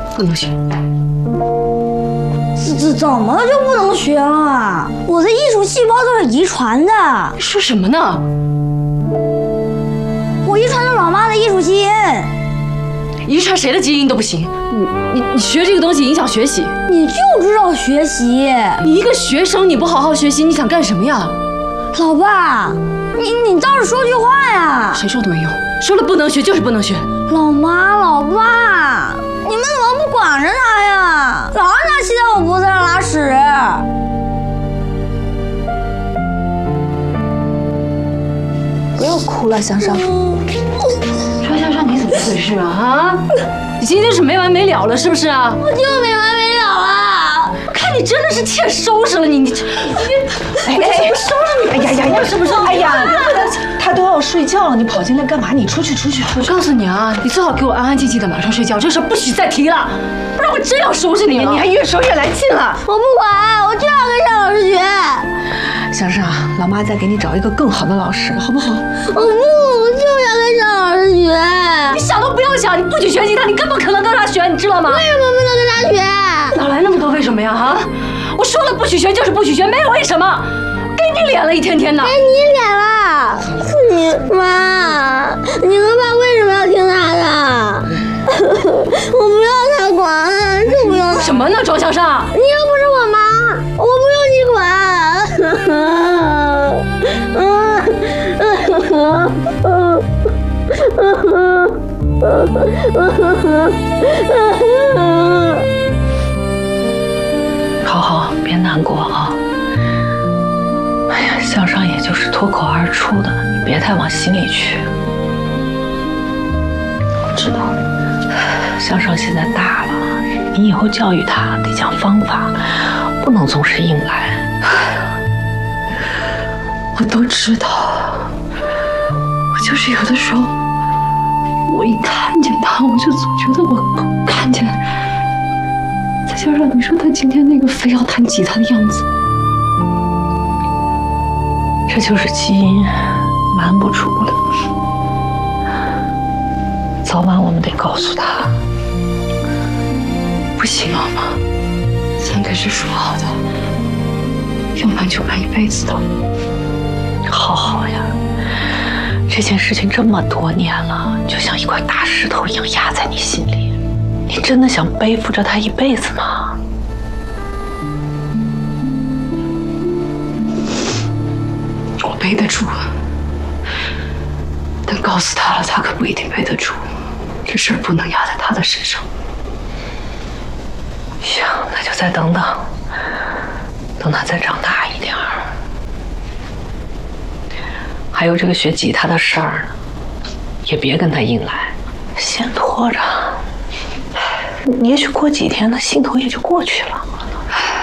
不能学。 怎么就不能学了？我的艺术细胞都是遗传的。 你说什么呢？ 我遗传了老妈的艺术基因。 遗传谁的基因都不行。你学这个东西影响学习。 你就知道学习。 你一个学生，你不好好学习，你想干什么呀？ 老爸，你倒是说句话呀！ 谁说都没用，说了不能学就是不能学。 老妈，老爸，你们怎么不管着他呀？老让他骑在我脖子上拉屎。 不要哭了，香香。 张香香，你怎么回事啊？你今天是没完没了了，是不是啊？ 我就没完没了了。 看你真的是欠收拾了你，哎，不收拾你！ 哎呀，是不是？哎呀，他都要睡觉了，你跑进来干嘛？你出去。 我告诉你啊，你最好给我安安静静的马上睡觉，这事不许再提了，不然我真要收拾你了。 你还越说越来劲了。 我不管，我就要跟尚老师学。 香香，老妈再给你找一个更好的老师，好不好？ 我不，我就要跟尚老师学。 你想都不要想，你不许学吉他，你根本可能跟他学，你知道吗？ 为什么不能跟他学？ 哪来那么多为什么呀？啊！我说了不许学就是不许学，没有为什么。给你脸了，一天天的。 给你脸了。你妈，你们爸为什么要听他的？我不要他管，就不要他。 什么呢，庄向上？ 你又不是我妈，我不用你管。 好，别难过啊。哎呀，向上也就是脱口而出的，你别太往心里去。我知道，向上现在大了，你以后教育他得讲方法，不能总是硬来。 我都知道，我就是有的时候，我一看见他，我就总觉得我看见。再加上你说他今天那个非要弹吉他的样子， 这就是基因，瞒不住的。早晚我们得告诉他。 不行啊妈，咱可是说好的，要瞒就瞒一辈子的。 好呀，这件事情这么多年了，就像一块大石头一样压在你心里，你真的想背负着它一辈子吗？ 我背得住，但告诉他了，他可不一定背得住。这事儿不能压在他的身上。 行，那就再等等，等他再长大一点儿。还有这个学吉他的事儿呢，也别跟他硬来，先拖着。也许过几天，他兴头也就过去了。